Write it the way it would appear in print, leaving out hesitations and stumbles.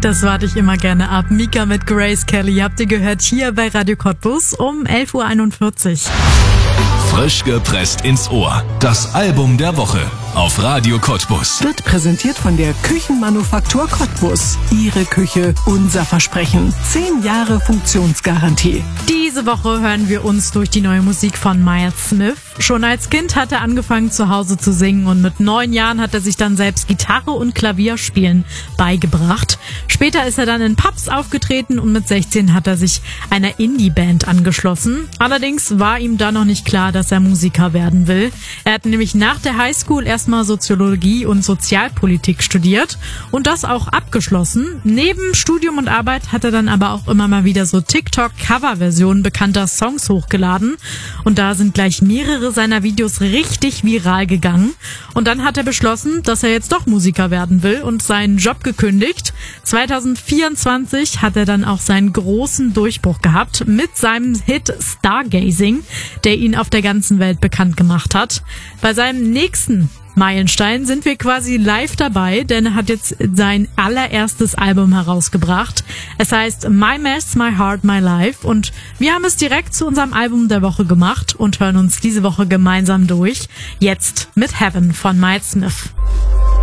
Das warte ich immer gerne ab. Mika mit Grace Kelly habt ihr gehört hier bei Radio Cottbus um 11.41 Uhr. Frisch gepresst ins Ohr. Das Album der Woche auf Radio Cottbus. Wird präsentiert von der Küchenmanufaktur Cottbus. Ihre Küche, unser Versprechen. 10 Jahre Funktionsgarantie. Diese Woche hören wir uns durch die neue Musik von Miles Smith. Schon als Kind hat er angefangen, zu Hause zu singen und mit 9 Jahren hat er sich dann selbst Gitarre und Klavierspielen beigebracht. Später ist er dann in Pubs aufgetreten und mit 16 hat er sich einer Indie-Band angeschlossen. Allerdings war ihm da noch nicht klar, dass er Musiker werden will. Er hat nämlich nach der Highschool erstmal Soziologie und Sozialpolitik studiert und das auch abgeschlossen. Neben Studium und Arbeit hat er dann aber auch immer mal wieder so TikTok-Coverversionen bekannter Songs hochgeladen und da sind gleich mehrere seiner Videos richtig viral gegangen. Und dann hat er beschlossen, dass er jetzt doch Musiker werden will und seinen Job gekündigt. 2024 hat er dann auch seinen großen Durchbruch gehabt mit seinem Hit Stargazing, der ihn auf der ganzen Welt bekannt gemacht hat. Bei seinem nächsten Meilenstein sind wir quasi live dabei, denn er hat jetzt sein allererstes Album herausgebracht. Es heißt My Mess, My Heart, My Life und wir haben es direkt zu unserem Album der Woche gemacht und hören uns diese Woche gemeinsam durch. Jetzt mit Heaven von Miles Smith.